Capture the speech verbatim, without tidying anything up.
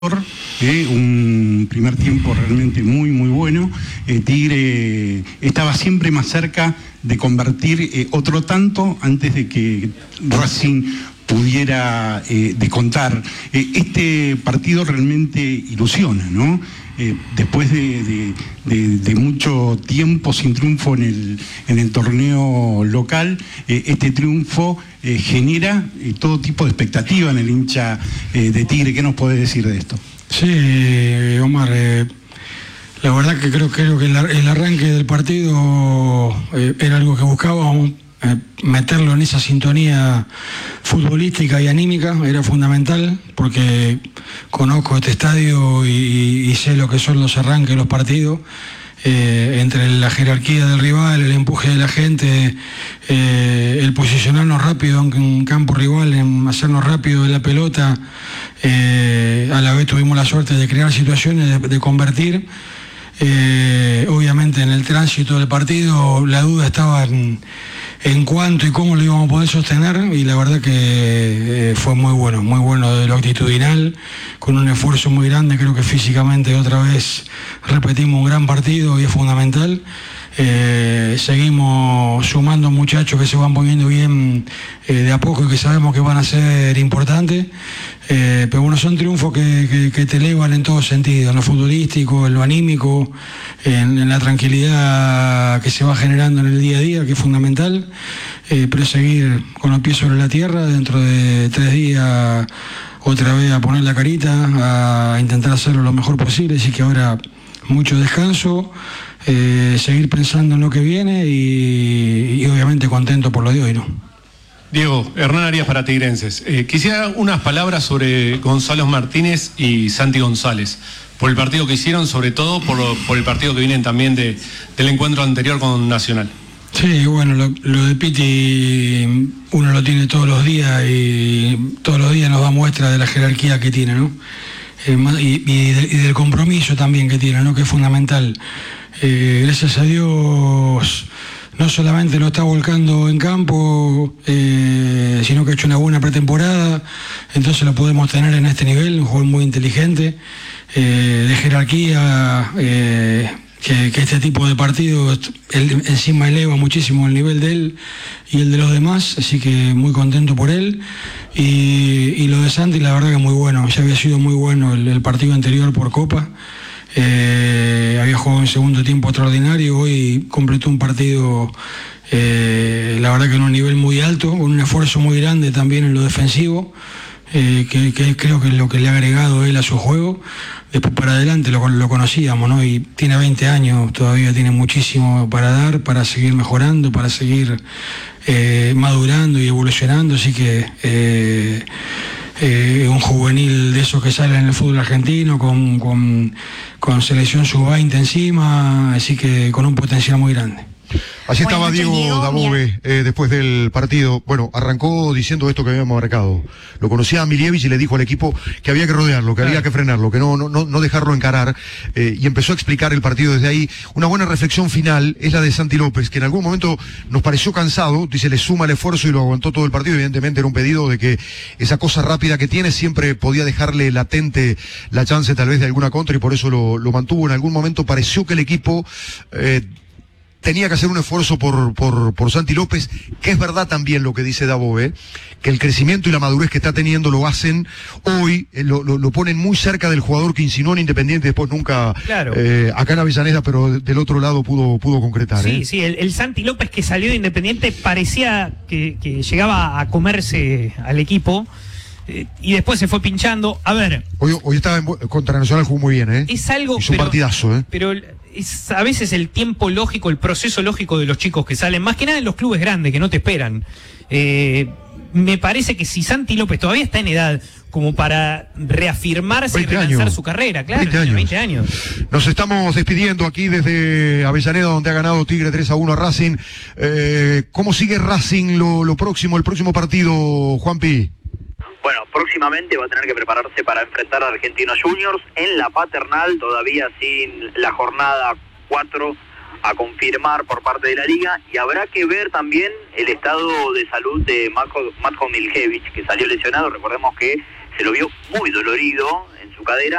Eh, un primer tiempo realmente muy muy bueno. eh, Tigre estaba siempre más cerca de convertir eh, otro tanto antes de que Racing pudiera eh, descontar. Eh, este partido realmente ilusiona, ¿no? Eh, después de, de, de, de mucho tiempo sin triunfo en el, en el torneo local, eh, este triunfo eh, genera eh, todo tipo de expectativa en el hincha eh, de Tigre. ¿Qué nos puede decir de esto? Sí, Omar, eh, la verdad que creo, creo que el, el arranque del partido eh, era algo que buscábamos, eh, meterlo en esa sintonía futbolística y anímica, era fundamental, porque conozco este estadio y, y sé lo que son los arranques de los partidos, eh, entre la jerarquía del rival, el empuje de la gente, eh, el posicionarnos rápido en un campo rival, en hacernos rápido de la pelota. Eh, a la vez tuvimos la suerte de crear situaciones, de, de convertir. Eh, obviamente en el tránsito del partido la duda estaba en, en cuánto y cómo lo íbamos a poder sostener, y la verdad que eh, fue muy bueno, muy bueno de lo actitudinal, con un esfuerzo muy grande. Creo que físicamente otra vez repetimos un gran partido y es fundamental. Eh, seguimos sumando muchachos que se van poniendo bien eh, de a poco y que sabemos que van a ser importantes, eh, pero bueno, son triunfos que, que, que te elevan en todo sentido, en lo futbolístico, en lo anímico, en, en la tranquilidad que se va generando en el día a día, que es fundamental. eh, pero seguir con los pies sobre la tierra, dentro de tres días otra vez a poner la carita, a intentar hacerlo lo mejor posible, así que ahora mucho descanso. Eh, seguir pensando en lo que viene y, y obviamente contento por lo de hoy, ¿no? Diego, Hernán Arias para Tigrenses. Eh, quisiera unas palabras sobre Gonzalo Martínez y Santi González, por el partido que hicieron, sobre todo por, por el partido que vienen también de, del encuentro anterior con Nacional. Sí, bueno, lo, lo de Piti uno lo tiene todos los días y todos los días nos da muestra de la jerarquía que tiene, ¿no? Eh, y, y, de, y del compromiso también que tiene, ¿no? Que es fundamental. Eh, gracias a Dios no solamente lo está volcando en campo, eh, sino que ha hecho una buena pretemporada, entonces lo podemos tener en este nivel, un jugador muy inteligente, eh, de jerarquía, eh, que, que este tipo de partidos él, encima eleva muchísimo el nivel de él y el de los demás, así que muy contento por él. Y, y lo de Santi, la verdad que muy bueno, ya había sido muy bueno el, el partido anterior por Copa. Eh, había jugado en segundo tiempo extraordinario, hoy completó un partido eh, la verdad que en un nivel muy alto, con un esfuerzo muy grande también en lo defensivo, eh, que, que creo que es lo que le ha agregado él a su juego. Después para adelante lo, lo conocíamos, ¿no? Y tiene veinte años, todavía tiene muchísimo para dar, para seguir mejorando, para seguir eh, madurando y evolucionando, así que eh, Eh, un juvenil de esos que sale en el fútbol argentino, con, con, con selección sub veinte encima, así que con un potencial muy grande. Así estaba bueno, Diego, Diego Dabove eh, después del partido. Bueno, arrancó diciendo esto que habíamos marcado. Lo conocía a Milievich y le dijo al equipo que había que rodearlo, que claro, había que frenarlo, que no, no, no dejarlo encarar. Eh, y empezó a explicar el partido desde ahí. Una buena reflexión final es la de Santi López, que en algún momento nos pareció cansado. Dice, le suma el esfuerzo y lo aguantó todo el partido. Evidentemente era un pedido de que esa cosa rápida que tiene siempre podía dejarle latente la chance tal vez de alguna contra, y por eso lo, lo mantuvo. En algún momento pareció que el equipo Eh, tenía que hacer un esfuerzo por, por, por Santi López, que es verdad también lo que dice Dabove, que el crecimiento y la madurez que está teniendo lo hacen hoy, eh, lo, lo, lo ponen muy cerca del jugador que insinuó en Independiente, después nunca, claro, eh, acá en Avellaneda, pero del otro lado pudo, pudo concretar. Sí, ¿eh? sí, el, el Santi López que salió de Independiente parecía que, que llegaba a comerse al equipo, eh, y después se fue pinchando. A ver. Hoy, hoy estaba en, contra Nacional, jugó muy bien, ¿eh? Es algo, hizo pero, un partidazo, ¿eh? Pero es a veces el tiempo lógico, el proceso lógico de los chicos que salen, más que nada en los clubes grandes que no te esperan. Eh, me parece que si Santi López todavía está en edad como para reafirmarse y relanzar años. su carrera, claro, veinte años. veinte años. Nos estamos despidiendo aquí desde Avellaneda, donde ha ganado Tigre tres a uno a Racing. Eh, ¿Cómo sigue Racing lo, lo próximo, el próximo partido, Juanpi? Bueno, próximamente va a tener que prepararse para enfrentar a Argentinos Juniors en la Paternal, todavía sin la jornada cuatro a confirmar por parte de la liga, y habrá que ver también el estado de salud de Matko Miljevic, que salió lesionado. Recordemos que se lo vio muy dolorido en su cadera